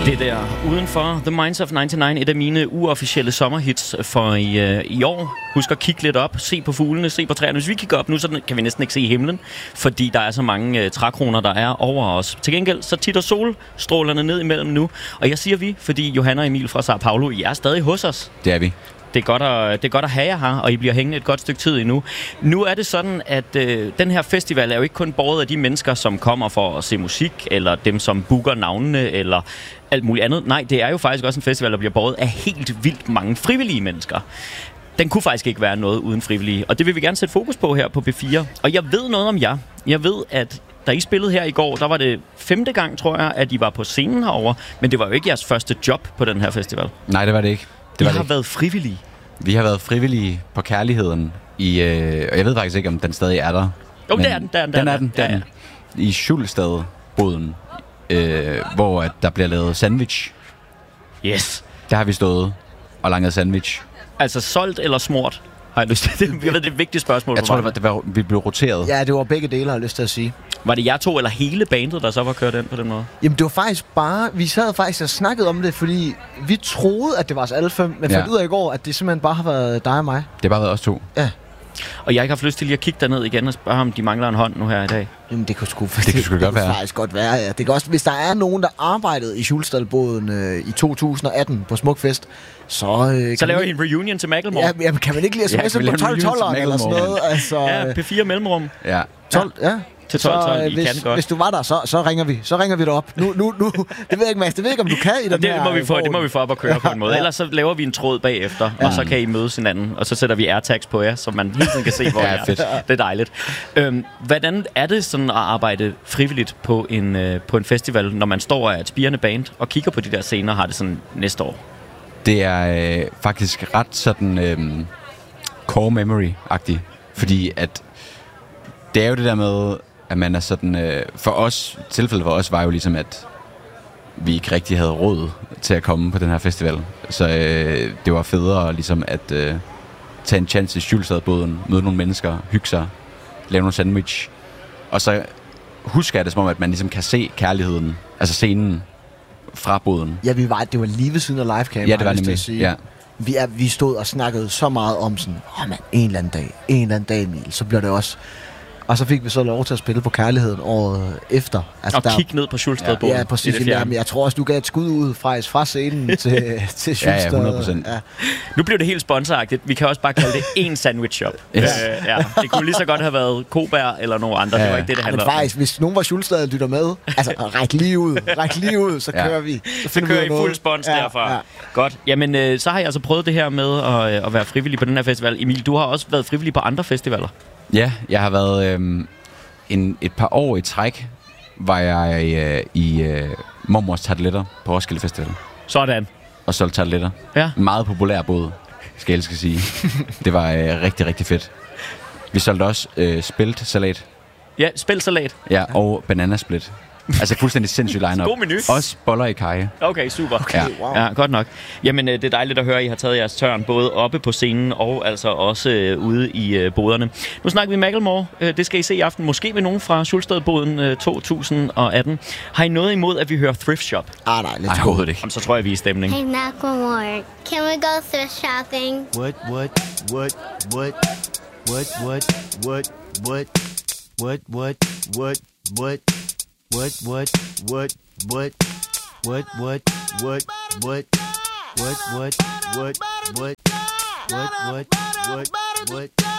Det der udenfor The Minds of 99, et af mine uofficielle sommerhits for i år. Husk at kigge lidt op, se på fuglene, se på træerne. Hvis vi kigger op nu, så kan vi næsten ikke se himlen, fordi der er så mange trækroner, der er over os. Til gengæld så titter solstrålerne ned imellem nu. Og jeg siger vi, fordi Johanna og Emil fra Sao Paulo, I er stadig hos os. Det er vi. Det er godt at have jer her, og I bliver hængende et godt stykke tid endnu. Nu er det sådan, at den her festival er jo ikke kun båret af de mennesker, som kommer for at se musik, eller dem, som booker navnene, eller alt muligt andet. Nej, det er jo faktisk også en festival, der bliver båret af helt vildt mange frivillige mennesker. Den kunne faktisk ikke være noget uden frivillige, og det vil vi gerne sætte fokus på her på B4. Og jeg ved noget om jer. Jeg ved, at da I spillede her i går, der var det 5. gang, tror jeg, at I var på scenen herovre. Men det var jo ikke jeres første job på den her festival. Nej, det var det ikke. I har været frivillige. Vi har været frivillige på Kærligheden i, og jeg ved faktisk ikke, om den stadig er der. Jo, det er den. Den er i Schulstadboden, hvor der bliver lavet sandwich. Yes. Der har vi stået og langet sandwich. Altså solgt eller smurt? Har jeg lyst til det? Det er et vigtigt spørgsmål. Jeg tror, vi blev roteret. Ja, det var begge dele, har jeg lyst til at sige. Var det jer to eller hele bandet, der så var kørt ind på den måde? Jamen, det var faktisk bare... Vi sad faktisk og snakkede om det, fordi vi troede, at det var os alle 5, men fandt ud af i går, at det simpelthen bare har været dig og mig. Det har bare været os 2. Ja. Og jeg har ikke haft lyst til lige at kigge derned igen og spørge, om de mangler en hånd nu her i dag. Jamen, det kunne sgu faktisk godt være, ja. Det kan også, hvis der er nogen, der arbejdede i Schulstadboden i 2018 på Smukfest, så laver I en reunion til Macklemore. Ja, kan man ikke lige sms'e på 12-12'eren eller sådan noget? Altså, ja, P4 mellemrum. Ja. 12, ja. Til 12, hvis du var der, så ringer vi. Så ringer vi dig op. Nu. Det ved jeg ikke, Mads. Det ved jeg ikke, om du kan i den det må vi få op og køre på en måde. Ellers så laver vi en tråd bagefter, og så kan I mødes hinanden. Og så sætter vi AirTags på jer, så man hele tiden kan se, hvor I er. Fedt. Det er dejligt. Hvordan er det sådan at arbejde frivilligt på en festival, når man står af et spirende band og kigger på de der scener, har det sådan næste år? Det er faktisk ret sådan core memory-agtigt. Fordi at det er jo det der med, at man er sådan... tilfældet for os var jo ligesom, at vi ikke rigtig havde råd til at komme på den her festival. Så det var federe ligesom at tage en chance i Schulstadboden, møde nogle mennesker, hygge sig, lave nogle sandwich. Og så husker jeg det som om, at man ligesom kan se kærligheden, altså scenen fra boden. Ja, det var lige ved siden af livecam. Ja, det var nemlig. Ja. Vi stod og snakkede så meget om sådan, en eller anden dag, Emil, så bliver det også... Og så fik vi så lov til at spille på Kærligheden året efter. Altså og kigge ned på Schulstadboden. Ja, præcis. Jeg tror også, du gav et skud ud fra scenen til Schulstad. Ja, 100%. Ja. Nu blev det helt sponsoragtigt. Vi kan også bare kalde det én sandwich shop. Yes. Det kunne lige så godt have været Kobær eller nogle andre. Det var ikke det handler om. Men faktisk, hvis nogen var Schulstad og lytter med, altså ræk lige ud, så kører vi. Så kører I fuld spons derfra. Ja. Godt. Jamen, så har jeg altså prøvet det her med at være frivillig på den her festival. Emil, du har også været frivillig på andre festivaler. Ja, jeg har været et par år i træk, var jeg i Mormors Tarteletter på Roskilde Festival. Sådan. Og solgte tarteletter. Ja. En meget populær båd, skal jeg sige. Det var rigtig, rigtig fedt. Vi solgte også speltsalat. Ja, speltsalat. Ja, og bananasplit. Altså fuldstændig sindssyg line-up. God menu. Også boller i kaj. Okay, super. Okay, wow. Ja, godt nok. Jamen, det er dejligt at høre, at I har taget jeres tørn både oppe på scenen og altså også ude i boderne. Nu snakker vi Macklemore. Det skal I se i aften. Måske ved nogen fra Schulstadboden 2018. Har I noget imod, at vi hører Thrift Shop? Nej, overhovedet ikke. Jamen, så tror jeg, vi er i stemning. Hey, Macklemore. Can we go thrift shopping? What? What?